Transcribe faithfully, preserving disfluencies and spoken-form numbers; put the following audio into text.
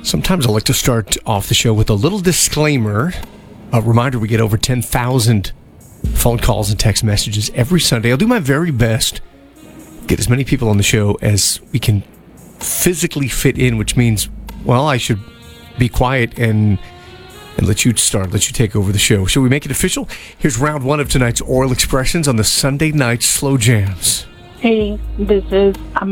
Sometimes I like to start off the show with a little disclaimer. A reminder, we get over ten thousand phone calls and text messages every Sunday. I'll do my very best to get as many people on the show as we can physically fit in, which means, well, I should be quiet and and let you start, let you take over the show. Shall we make it official? Here's round one of tonight's oral expressions on the Sunday night Slow Jams. Hey, this is